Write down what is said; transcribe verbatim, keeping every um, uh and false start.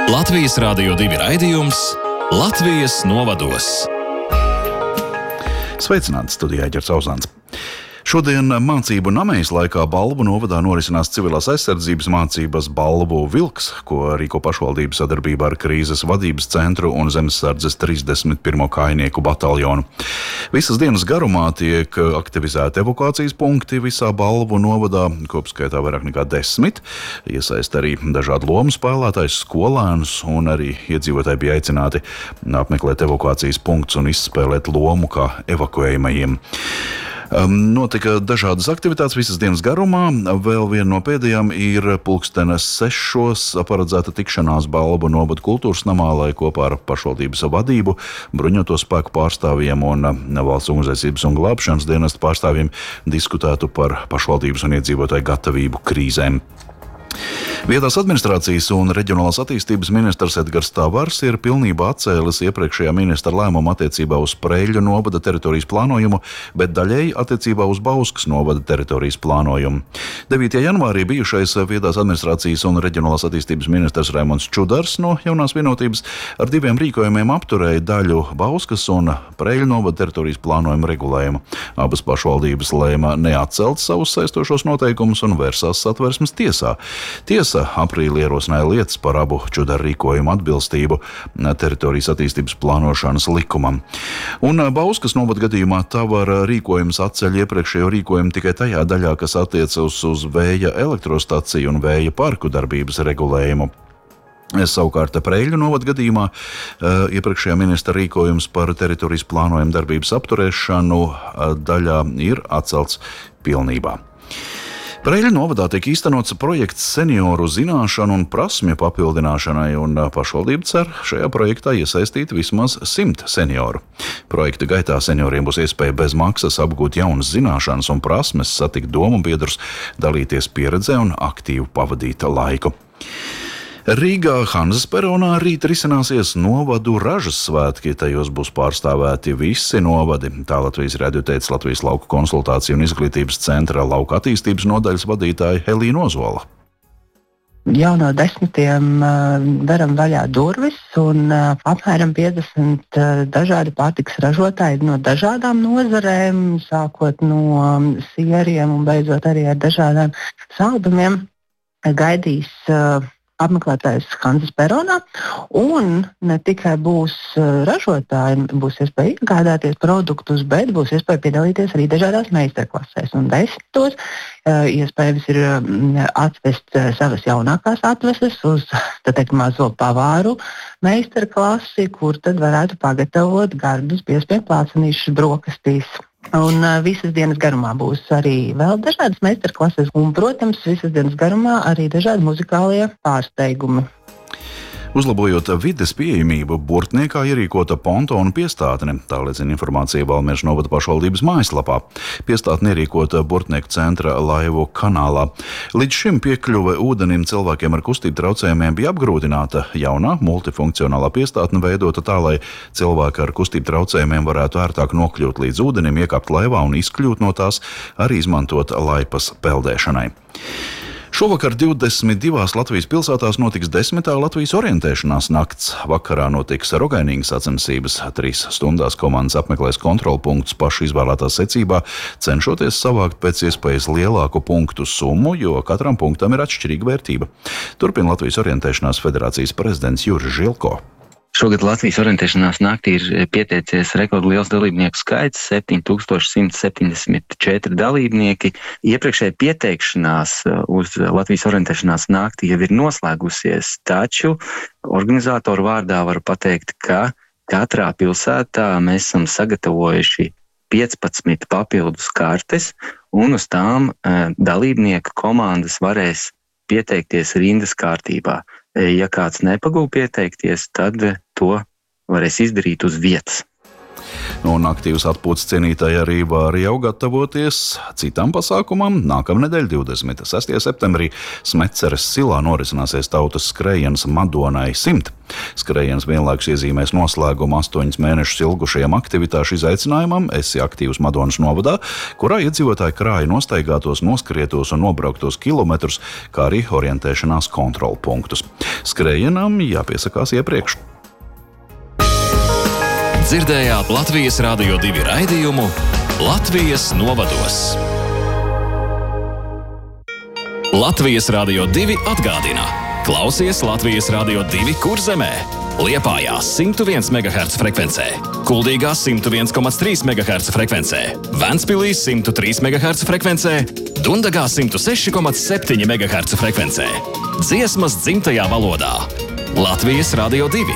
Latvijas Rādio divi raidījums Latvijas novados. Sveicināts, studijā Ģerts Auzāns. Šodien mācību namejas laikā Balvu novadā norisinās civilās aizsardzības mācības Balvu Vilks, ko rīko pašvaldība sadarbībā ar krīzes vadības centru un Zemesardzes trīsdesmit pirmo kājnieku bataljonu. Visas dienas garumā tiek aktivizēti evakuācijas punkti visā Balvu novadā, kopskaitā vairāk nekā desmit. Iesaist arī dažādu lomu spēlētājus, skolēnus, un arī iedzīvotāji bija aicināti apmeklēt evakuācijas punktus un izspēlēt lomu kā evakuējamajiem. Notika dažādas aktivitātes visas dienas garumā. Vēl viena no pēdējām ir pulkstenes sešos paredzēta tikšanās Balvu novada kultūras namā, lai kopā ar pašvaldības vadību, bruņoto spēku pārstāvjiem un valsts ugunsdzēsības un glābšanas dienesta pārstāvjiem diskutētu par pašvaldības un iedzīvotāju gatavību krīzēm. Vietās administrācijas un reģionālās attīstības ministrs Edgars Tavars ir pilnībā atcēlis iepriekšējā ministra lēmumu attiecībā uz Preļļu novada teritorijas plānojumu, bet daļēji attiecībā uz Bauskas novada teritorijas plānojumu. devītajā janvārī bijušais vietās administrācijas un reģionālās attīstības ministrs Raimonds Čudars no Jaunās vienotības ar diviem rīkojumiem apturēja daļu Bauskas un Preļļu novada teritorijas plānojumu regulējumu. Abas pašvaldības lēma neatcelt savus saistošos noteikumus un vērsās Satversmes tiesā. Tiesa aprīlī ierosināja lietas par abu Čudara rīkojumu atbilstību teritorijas attīstības plānošanas likumam. Un Bauskas novada gadījumā Tavara rīkojums atceļ iepriekšējo rīkojumu tikai tajā daļā, kas attiecas uz vēja elektrostaciju un vēja parku darbības regulējumu. Savukārt Preļļu novada gadījumā iepriekšējā ministra rīkojums par teritorijas plānojumu darbības apturēšanu daļā ir atcelts pilnībā. Preļļu novadā tiek īstenots projekts senioru zināšanu un prasmju papildināšanai, un pašvaldība cer šajā projektā iesaistīt vismaz simt senioru. Projekta gaitā senioriem būs iespēja bez maksas apgūt jaunas zināšanas un prasmes, satikt domu biedrus, dalīties pieredzē un aktīvi pavadīt laiku. Rīgā Hanzas peronā rīt risināsies novadu ražas svētki, tajos būs pārstāvēti visi novadi. Tā Latvijas radio teica Latvijas lauku konsultāciju un izglītības centra lauka attīstības nodaļas vadītāja Helīna Ozola. Jau no desmitiem uh, veram vaļā durvis, un uh, apmēram piecdesmit uh, dažādi pārtikas ražotāji no dažādām nozarēm, sākot no um, sieriem un beidzot arī ar dažādām saldumiem, gaidīs uh, apmeklētājs Hanzas peronā, un ne tikai būs ražotāji, būs iespēja iegādāties produktus, bet būs iespēja piedalīties arī dažādās meistarklasēs. Un desmitos iespējams ir atvest savas jaunākās atveses uz, tā teikt, mazo pavāru meistarklasi, kur tad varētu pagatavot gardus piespiedu plācenīšus brokastīs. Un uh, visas dienas garumā būs arī vēl dažādas meistarklases, un, protams, visas dienas garumā arī dažādi muzikālie pārsteigumi. Uzlabojot vides pieejamību, Burtniekā ierīkota pontonu piestātne, tā liecina informācija Valmieras novada pašvaldības mājaslapā. Piestātne ierīkota Burtnieku centra laivu kanālā. Līdz šim piekļuve ūdenim cilvēkiem ar kustību traucējumiem bija apgrūtināta. Jaunā multifunkcionālā piestātne veidota tā, lai cilvēki ar kustību traucējumiem varētu ērtāk nokļūt līdz ūdenim, iekāpt laivā un izkļūt no tās, arī izmantot laipas peldēšanai. Šovakar divdesmit divās Latvijas pilsētās notiks desmitā Latvijas orientēšanās nakts. Vakarā notiks rogainīgas sacensības. Trīs stundās komandas apmeklēs kontrolpunktus pašu izvēlētā secībā, cenšoties savākt pēc iespējas lielāku punktu summu, jo katram punktam ir atšķirīga vērtība. Turpina Latvijas orientēšanās federācijas prezidents Juris Žilko. Šogad Latvijas orientēšanās naktī ir pieteicies rekordliels dalībnieku skaits – septiņi tūkstoši simt septiņdesmit četri dalībnieki. Iepriekšēja pieteikšanās uz Latvijas orientēšanās naktī jau ir noslēgusies, taču organizātoru vārdā varu pateikt, ka katrā pilsētā mēs esam sagatavojuši piecpadsmit papildus kartes, un uz tām dalībnieku komandas varēs pieteikties rindas kārtībā. Ja kāds nepagūv pieteikties, tad to varēs izdarīt uz vietas. Un aktīvas atpūtas cienītāji arī var jau gatavoties citam pasākumam. Nākamnedēļ, divdesmit sestajā septembrī, Smeceres silā norisināsies tautas skrējienas Madonai simt. Skrējienas vienlaikus iezīmēs noslēgumu astoņus mēnešus ilgušajam aktivitāšu izaicinājumam Esi aktīvs Madonas novadā, kurā iedzīvotāji krāja nostaigātos, noskrietos un nobrauktos kilometrus, kā arī orientēšanās kontrolpunktus. Skrējienam jāpiesakās iepriekš. Dzirdējāt Latvijas Rādio divi raidījumu Latvijas novados. Latvijas Rādio divi atgādina. Klausies Latvijas Rādio divi Kurzemē, Liepājā simt viens megahercu frekvencē, Kuldīgā simt viens komats trīs megahercu frekvencē, Ventspilī simt trīs megahercu frekvencē, Dundagā simt seši komats septiņi megahercu frekvencē. Dziesmas dzimtajā valodā. Latvijas Rādio divi.